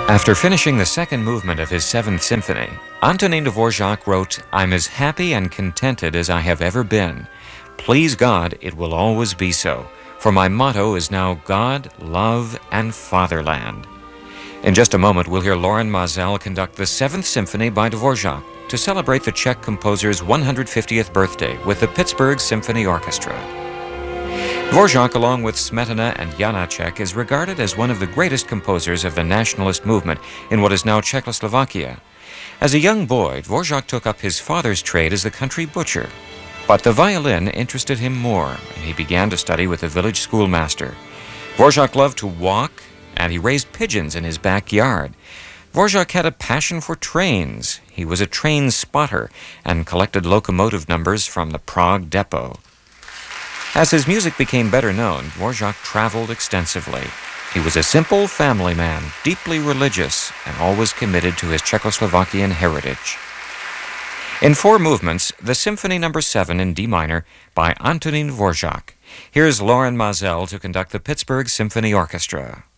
After finishing the second movement of his Seventh Symphony, Antonin Dvorak wrote, "I'm as happy and contented as I have ever been. Please God, it will always be so, for my motto is now God, love, and fatherland." In just a moment, we'll hear Loren Maazel conduct the Seventh Symphony by Dvorak to celebrate the Czech composer's 150th birthday with the Pittsburgh Symphony Orchestra. Dvorak, along with Smetana and Janacek, is regarded as one of the greatest composers of the nationalist movement in what is now Czechoslovakia. As a young boy, Dvorak took up his father's trade as the country butcher. But the violin interested him more, and he began to study with a village schoolmaster. Dvorak loved to walk, and he raised pigeons in his backyard. Dvorak had a passion for trains. He was a train spotter and collected locomotive numbers from the Prague depot. As his music became better known, Dvorak traveled extensively. He was a simple family man, deeply religious, and always committed to his Czechoslovakian heritage. In 4 movements, the Symphony No. 7 in D minor by Antonin Dvorak. Here's Loren Maazel to conduct the Pittsburgh Symphony Orchestra.